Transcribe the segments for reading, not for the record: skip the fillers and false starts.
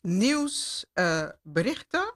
nieuwsberichten.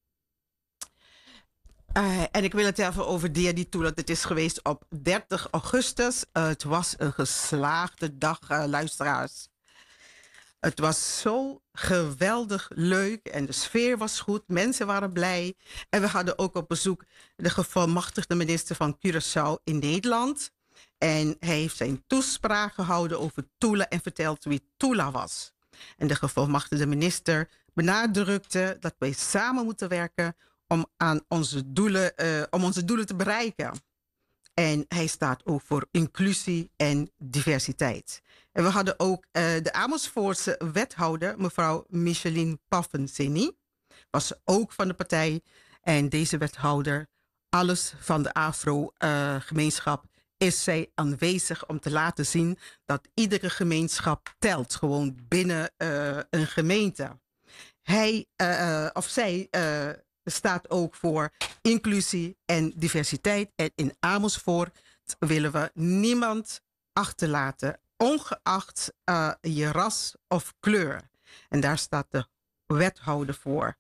En ik wil het even over Dia di Tula. Het is geweest op 30 augustus. Het was een geslaagde dag, luisteraars. Het was zo geweldig leuk en de sfeer was goed. Mensen waren blij. En we hadden ook op bezoek de gevolmachtigde minister van Curaçao in Nederland. En hij heeft zijn toespraak gehouden over Tula en verteld wie Tula was. En de gevolmachtigde minister benadrukte dat wij samen moeten werken om onze doelen te bereiken. En hij staat ook voor inclusie en diversiteit. En we hadden ook de Amersfoortse wethouder, mevrouw Micheline Paffenseni. Was ze ook van de partij. En deze wethouder, alles van de Afro-gemeenschap, is zij aanwezig om te laten zien dat iedere gemeenschap telt. Gewoon binnen een gemeente. Hij of zij staat ook voor inclusie en diversiteit. En in Amersfoort willen we niemand achterlaten, ongeacht je ras of kleur. En daar staat de wethouder voor.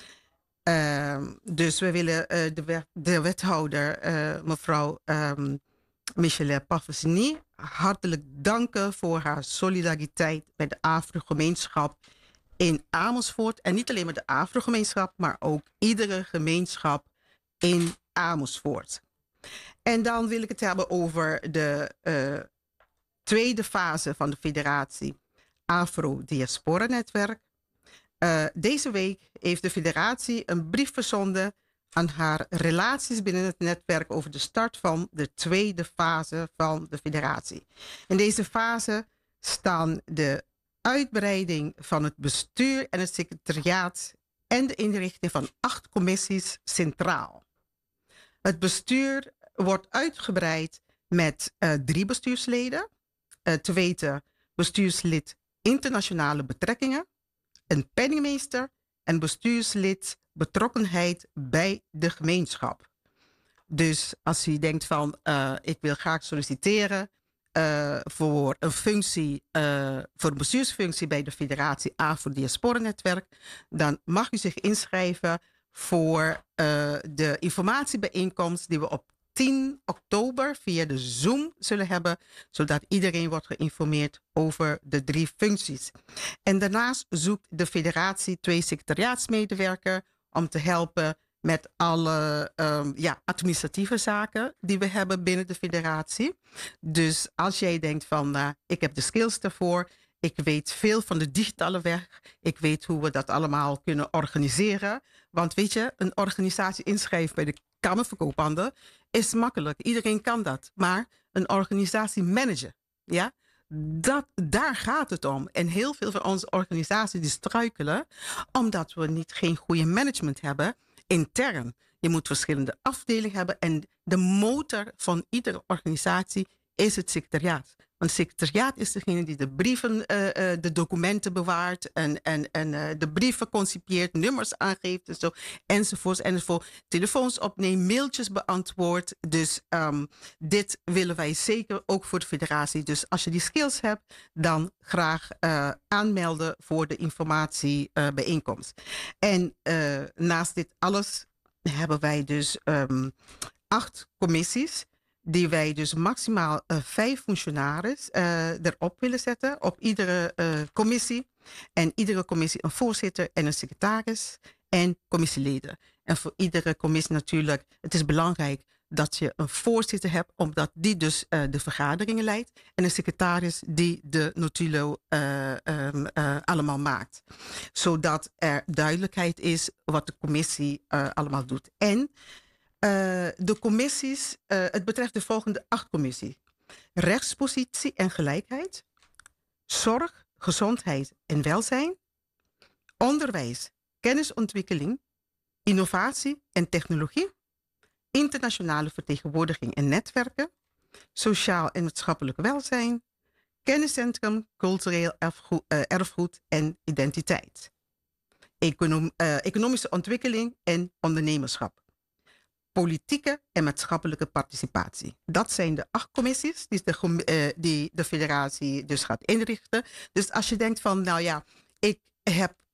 Dus we willen de wethouder, mevrouw Michelle Paffenseni, hartelijk danken voor haar solidariteit met de Afro-gemeenschap in Amersfoort. En niet alleen met de Afro-gemeenschap, maar ook iedere gemeenschap in Amersfoort. En dan wil ik het hebben over de tweede fase van de federatie Afro-Diaspora-netwerk. Deze week heeft de federatie een brief verzonden aan haar relaties binnen het netwerk over de start van de tweede fase van de federatie. In deze fase staan de uitbreiding van het bestuur en het secretariaat en de inrichting van 8 commissies centraal. Het bestuur wordt uitgebreid met 3 bestuursleden, te weten bestuurslid internationale betrekkingen, een penningmeester en bestuurslid betrokkenheid bij de gemeenschap. Dus als u denkt van ik wil graag solliciteren voor een functie, voor een bestuursfunctie bij de Federatie Afro-Diaspora-netwerk, dan mag u zich inschrijven voor de informatiebijeenkomst die we op 10 oktober via de Zoom zullen hebben, zodat iedereen wordt geïnformeerd over de 3 functies. En daarnaast zoekt de federatie 2 secretariaatsmedewerkers om te helpen met alle administratieve zaken die we hebben binnen de federatie. Dus als jij denkt van ik heb de skills daarvoor, ik weet veel van de digitale weg, ik weet hoe we dat allemaal kunnen organiseren. Want weet je, een organisatie inschrijven bij de Kamer van Koophandel is makkelijk. Iedereen kan dat. Maar een organisatie managen, ja, daar gaat het om. En heel veel van onze organisaties die struikelen omdat we geen goede management hebben intern. Je moet verschillende afdelingen hebben en de motor van iedere organisatie is het secretariaat. Want het secretariaat is degene die de brieven, de documenten bewaart en de brieven concipieert, nummers aangeeft en zo, enzovoorts. Telefoons opneemt, mailtjes beantwoordt. Dus dit willen wij zeker ook voor de federatie. Dus als je die skills hebt, dan graag aanmelden voor de informatiebijeenkomst. En naast dit alles hebben wij dus 8 commissies die wij dus maximaal 5 functionaris erop willen zetten op iedere commissie. En iedere commissie een voorzitter en een secretaris en commissieleden. En voor iedere commissie natuurlijk, het is belangrijk dat je een voorzitter hebt, omdat die dus de vergaderingen leidt. En een secretaris die de notulo allemaal maakt. Zodat er duidelijkheid is wat de commissie allemaal doet. En de commissies, het betreft de volgende 8 commissies. Rechtspositie en gelijkheid. Zorg, gezondheid en welzijn. Onderwijs, kennisontwikkeling. Innovatie en technologie. Internationale vertegenwoordiging en netwerken. Sociaal en maatschappelijk welzijn. Kenniscentrum, cultureel erfgoed en identiteit. Economische ontwikkeling en ondernemerschap. Politieke en maatschappelijke participatie. Dat zijn de 8 commissies die de federatie dus gaat inrichten. Dus als je denkt van, nou ja, ik heb